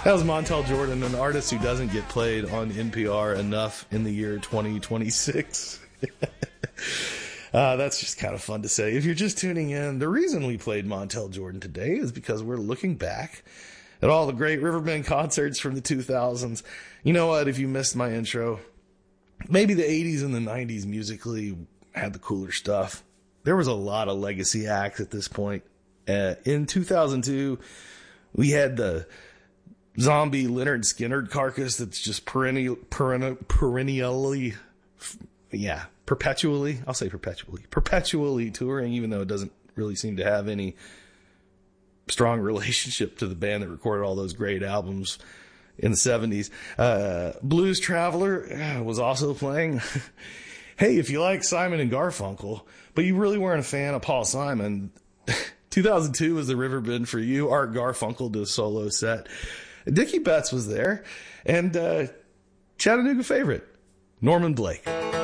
That was Montel Jordan, an artist who doesn't get played on NPR enough in the year 2026. That's just kind of fun to say. If you're just tuning in, the reason we played Montel Jordan today is because we're looking back at all the great Riverbend concerts from the 2000s. You know what? If you missed my intro, maybe the 80s and the 90s musically had the cooler stuff. There was a lot of legacy acts at this point. In 2002, we had the zombie Leonard Skinner carcass that's just perpetually, I'll say perpetually touring, even though it doesn't really seem to have any strong relationship to the band that recorded all those great albums in the 70s. Blues Traveler was also playing. Hey, if you like Simon and Garfunkel, but you really weren't a fan of Paul Simon, 2002 was the Riverbend for you. Art Garfunkel did a solo set. Dickie Betts was there. And Chattanooga favorite, Norman Blake.